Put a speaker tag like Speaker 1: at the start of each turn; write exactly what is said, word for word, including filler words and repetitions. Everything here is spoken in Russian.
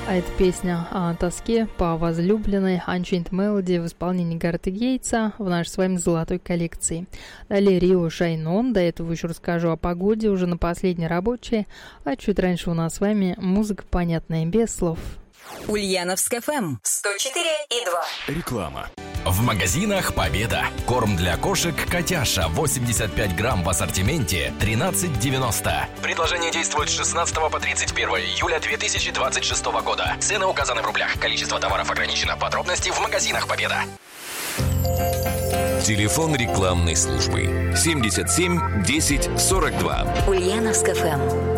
Speaker 1: А это песня о тоске по возлюбленной Unchained Melody в исполнении Гарета Гейтса в нашей с вами золотой коллекции. Далее Рио Shine On, до этого еще расскажу о погоде уже на последней рабочей, а чуть раньше у нас с вами музыка понятная без слов.
Speaker 2: Ульяновск эф эм сто четыре и два.
Speaker 3: Реклама. В магазинах «Победа». Корм для кошек «Котяша» восемьдесят пять грамм в ассортименте тринадцать девяносто. Предложение действует с шестнадцатого по тридцать первое июля две тысячи двадцать шестого года. Цены указаны в рублях. Количество товаров ограничено. Подробности в магазинах «Победа».
Speaker 4: Телефон рекламной службы семьдесят семь десять сорок два.
Speaker 2: Ульяновск эф эм.